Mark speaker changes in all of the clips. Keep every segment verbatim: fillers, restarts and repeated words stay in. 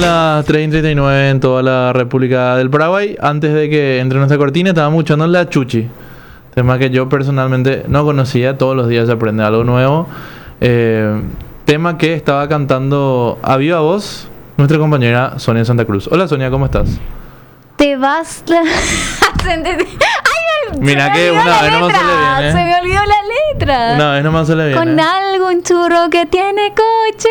Speaker 1: Las tres y treinta y nueve en toda la República del Paraguay. Antes de que entre nuestra cortina, estábamos escuchando La Chuchi. Tema que yo personalmente no conocía. Todos los días se aprende algo nuevo. Eh, tema que estaba cantando a viva voz nuestra compañera Sonia Santa Cruz. Hola Sonia, ¿cómo estás?
Speaker 2: Te vas... La... Ay,
Speaker 1: mira que una vez no me sale bien, ¿eh?
Speaker 2: Se me olvidó la letra.
Speaker 1: Una vez no me sale bien,
Speaker 2: Con
Speaker 1: ¿eh?
Speaker 2: algún churro que tiene coche.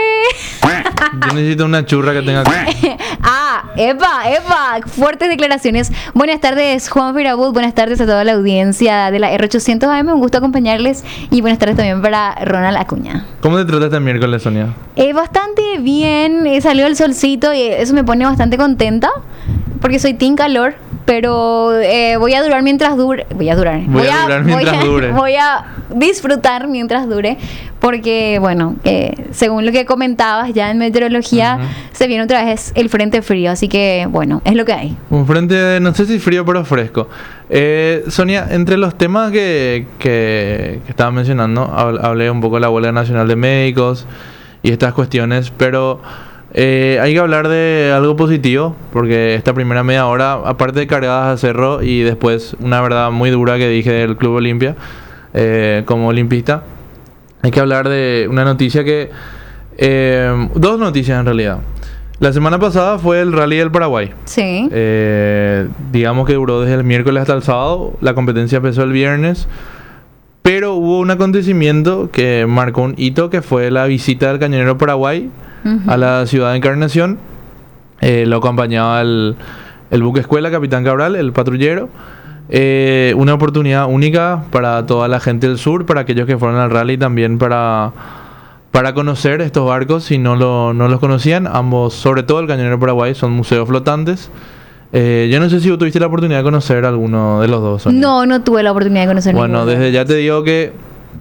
Speaker 1: Yo necesito una churra que tenga...
Speaker 2: Ah, epa, epa, fuertes declaraciones. Buenas tardes, Juan Firabut. Buenas tardes a toda la audiencia de la R ochocientos A M. Un gusto acompañarles. Y buenas tardes también para Ronald Acuña.
Speaker 1: ¿Cómo te trata este miércoles, Sonia?
Speaker 2: Eh, bastante bien. Eh, salió el solcito y eso me pone bastante contenta. Porque soy team calor. Pero eh, voy a durar mientras dure. Voy a durar.
Speaker 1: Voy, voy a durar mientras
Speaker 2: voy a,
Speaker 1: dure.
Speaker 2: Voy a disfrutar mientras dure. Porque, bueno, eh, según lo que comentabas ya en meteorología, uh-huh. se viene otra vez el frente frío. Así que, bueno, es lo que hay.
Speaker 1: Un frente, no sé si frío, pero fresco. Eh, Sonia, entre los temas que, que, que estaba mencionando, hablé un poco de la Huelga Nacional de Médicos y estas cuestiones, pero... Eh, hay que hablar de algo positivo, porque esta primera media hora, aparte de cargadas a cerro y después una verdad muy dura que dije del Club Olimpia, eh, como olimpista, hay que hablar de una noticia que... Eh, dos noticias en realidad. La semana pasada fue el Rally del Paraguay.
Speaker 2: Sí.
Speaker 1: Eh, digamos que duró desde el miércoles hasta el sábado, la competencia empezó el viernes, pero hubo un acontecimiento que marcó un hito, que fue la visita del Cañonero Paraguay a la ciudad de Encarnación. Eh, lo acompañaba el, el buque escuela Capitán Cabral, el patrullero. Eh, una oportunidad única para toda la gente del sur, para aquellos que fueron al rally, también para, para conocer estos barcos si no, lo, no los conocían. Ambos, sobre todo el Cañonero Paraguay, son museos flotantes. Eh, yo no sé si tuviste la oportunidad de conocer alguno de los dos, Sonia.
Speaker 2: No, no tuve la oportunidad de conocer
Speaker 1: Bueno,
Speaker 2: ninguno.
Speaker 1: desde ya te digo que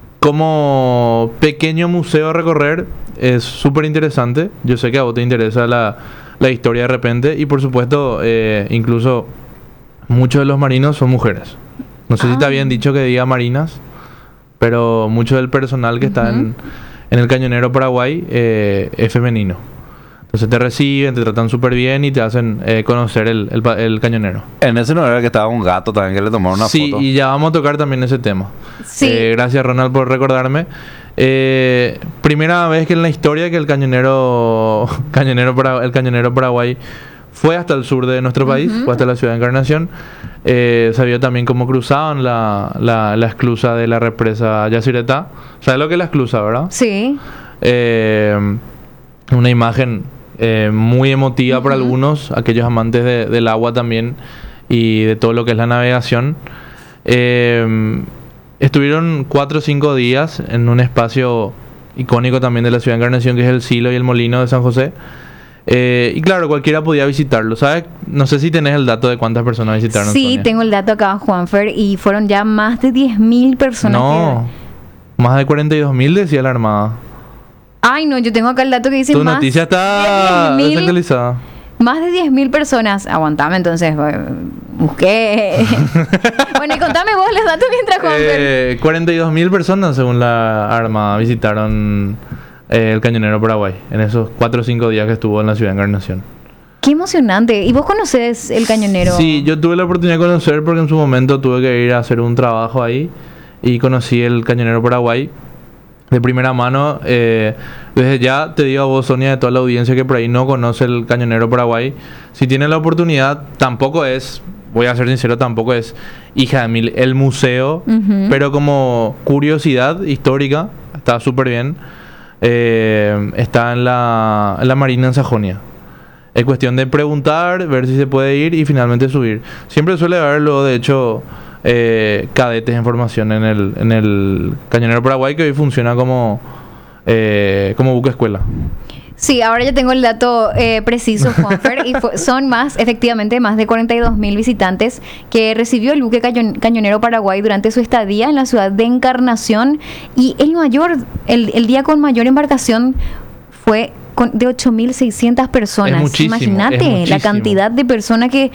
Speaker 1: como pequeño museo a recorrer es súper interesante. Yo sé que a vos te interesa la, la historia de repente. Y por supuesto, eh, incluso muchos de los marinos son mujeres. No sé ah. si está bien dicho que diga marinas, pero mucho del personal que uh-huh. está en, en el Cañonero Paraguay eh, es femenino. Entonces te reciben, te tratan súper bien y te hacen eh, conocer el, el, el cañonero.
Speaker 3: En ese no era que estaba un gato también que le tomaron una
Speaker 1: sí,
Speaker 3: foto.
Speaker 1: Sí, y ya vamos a tocar también ese tema.
Speaker 2: Sí.
Speaker 1: Eh, gracias Ronald por recordarme. Eh, primera vez que en la historia que el cañonero, cañonero para, el Cañonero Paraguay fue hasta el sur de nuestro país, uh-huh. fue hasta la ciudad de Encarnación. Eh, se vio también cómo cruzaban la, la, la esclusa de la represa Yacyretá. ¿Sabes lo que es la esclusa, verdad?
Speaker 2: Sí.
Speaker 1: Eh, una imagen... Eh, muy emotiva uh-huh. para algunos, aquellos amantes de, del agua también y de todo lo que es la navegación. Eh, estuvieron cuatro o cinco días en un espacio icónico también de la ciudad de Encarnación, que es el Silo y el Molino de San José. Eh, y claro, cualquiera podía visitarlo, ¿sabes? No sé si tenés el dato de cuántas personas visitaron.
Speaker 2: Sí,
Speaker 1: Sonia.
Speaker 2: Tengo el dato acá, Juanfer, y fueron ya más de diez mil personas.
Speaker 1: No, que... más de cuarenta y dos mil decía la Armada.
Speaker 2: Ay, no, yo tengo acá el dato que dice
Speaker 1: tu
Speaker 2: más...
Speaker 1: Tu noticia está
Speaker 2: de
Speaker 1: desactualizada.
Speaker 2: Más de diez mil personas. Aguantame entonces, busqué... Bueno, y contame vos los datos mientras Juan.
Speaker 1: Eh, cuarenta y dos mil personas, según la Armada, visitaron eh, el Cañonero Paraguay en esos cuatro o cinco días que estuvo en la ciudad de Encarnación.
Speaker 2: Qué emocionante. ¿Y vos conocés el Cañonero?
Speaker 1: Sí, yo tuve la oportunidad de conocer porque en su momento tuve que ir a hacer un trabajo ahí y conocí el Cañonero Paraguay de primera mano. Eh, desde ya te digo a vos, Sonia, de toda la audiencia que por ahí no conoce el Cañonero Paraguay, si tiene la oportunidad, tampoco es, voy a ser sincero, tampoco es hija de mil el museo, uh-huh. pero como curiosidad histórica está súper bien. Eh, está en la, en la Marina en Sajonia. Es cuestión de preguntar, ver si se puede ir y finalmente subir. Siempre suele haberlo, de hecho, eh, cadetes en formación en el, en el Cañonero Paraguay, que hoy funciona como, eh, como buque escuela.
Speaker 2: Sí, ahora ya tengo el dato eh, preciso, Juanfer, y fue, son más, efectivamente, más de cuarenta y dos mil visitantes que recibió el buque Cañon, Cañonero Paraguay durante su estadía en la ciudad de Encarnación, y el mayor, el, el día con mayor embarcación fue con, de ocho mil seiscientas personas.
Speaker 1: Es muchísimo,
Speaker 2: Imagínate
Speaker 1: es muchísimo.
Speaker 2: La cantidad de personas que